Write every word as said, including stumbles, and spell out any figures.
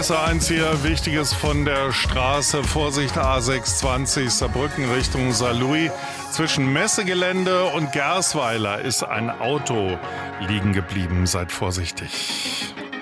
S eins hier, Wichtiges von der Straße. Vorsicht, A sechshundertzwanzig, Saarbrücken Richtung Saarlouis. Zwischen Messegelände und Gersweiler ist ein Auto liegen geblieben. Seid vorsichtig.